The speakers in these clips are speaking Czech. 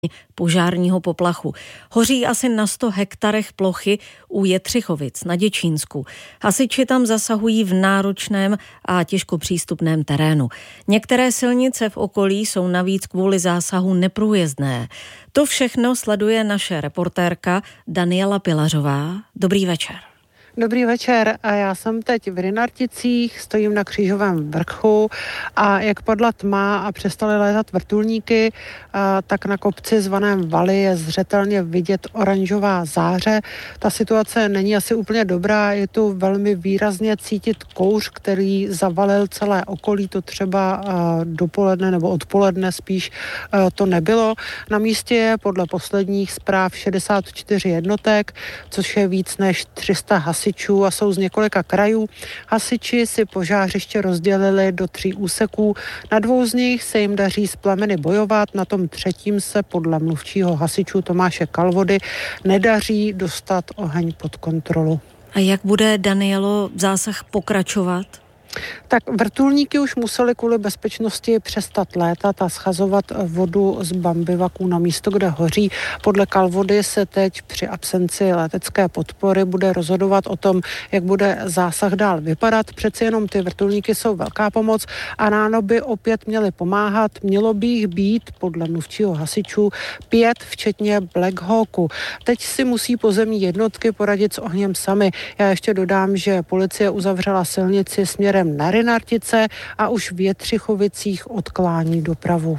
požárního poplachu. Hoří asi na 100 hektarech plochy u Jetřichovic na Děčínsku. Hasiči tam zasahují v náročném a těžko přístupném terénu. Některé silnice v okolí jsou navíc kvůli zásahu neprůjezdné. To všechno sleduje naše reportérka Daniela Pilařová. Dobrý večer. Dobrý večer, a já jsem teď v Rynarticích, stojím na Křížovém vrchu a jak padla tma a přestaly létat vrtulníky, tak na kopci zvaném Valy je zřetelně vidět oranžová záře. Ta situace není asi úplně dobrá, je tu velmi výrazně cítit kouř, který zavalil celé okolí, to třeba dopoledne nebo odpoledne spíš to nebylo. Na místě je podle posledních zpráv 64 jednotek, což je víc než 300 hasičů a jsou z několika krajů. Hasiči si požářiště rozdělili do 3 úseků. Na 2 z nich se jim daří s plameny bojovat, na tom 3. se podle mluvčího hasičů Tomáše Kalvody nedaří dostat oheň pod kontrolu. A jak bude, Danielo, zásah pokračovat? Tak vrtulníky už museli kvůli bezpečnosti přestat létat a schazovat vodu z bambivaků na místo, kde hoří. Podle Kalvody se teď při absenci letecké podpory bude rozhodovat o tom, jak bude zásah dál vypadat. Přeci jenom ty vrtulníky jsou velká pomoc a ráno by opět měly pomáhat. Mělo by jich být podle mluvčího hasičů 5, včetně Black Hawku. Teď si musí pozemní jednotky poradit s ohněm sami. Já ještě dodám, že policie uzavřela silnici směrem na Rynartice a už v Jetřichovicích odklání dopravu.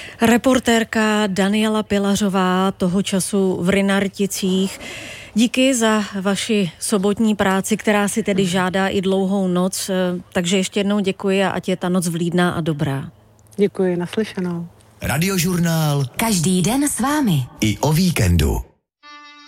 Reportérka Daniela Pilařová, toho času v Rynarticích. Díky za vaši sobotní práci, která si tedy žádá i dlouhou noc, takže ještě jednou děkuji a ať je ta noc vlídná a dobrá. Děkuji, naslyšenou. Radiožurnál. Každý den s vámi. I o víkendu.